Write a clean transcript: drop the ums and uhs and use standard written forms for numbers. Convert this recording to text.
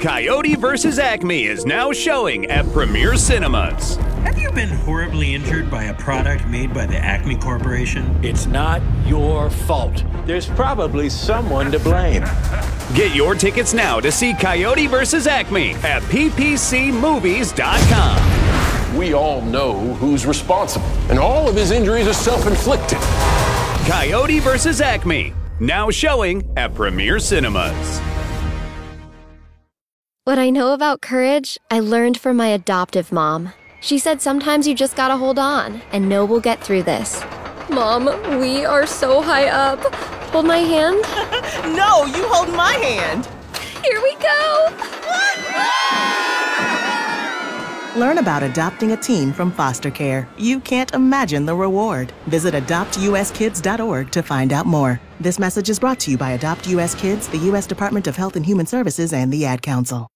Coyote vs. Acme is now showing at Premier Cinemas. Have you been horribly injured by a product made by the Acme Corporation? It's not your fault. There's probably someone to blame. Get your tickets now to see Coyote vs. Acme at ppcmovies.com. We all know who's responsible, and all of his injuries are self-inflicted. Coyote vs. Acme, now showing at Premier Cinemas. What I know about courage, I learned from my adoptive mom. She said sometimes you just gotta hold on and know we'll get through this. Mom, we are so high up. Hold my hand. No, you hold my hand. Here we go. Learn about adopting a teen from foster care. You can't imagine the reward. Visit adoptuskids.org to find out more. This message is brought to you by Adopt US Kids, the U.S. Department of Health and Human Services, and the Ad Council.